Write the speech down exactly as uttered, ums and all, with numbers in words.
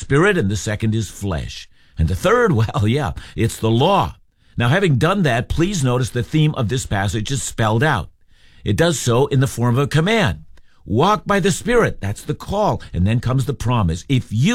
spirit, and the second is flesh. And the third, well, yeah, it's the law. Now, having done that, please notice the theme of this passage is spelled out. It does so in the form of a command. Walk by the Spirit. That's the call. And then comes the promise. If you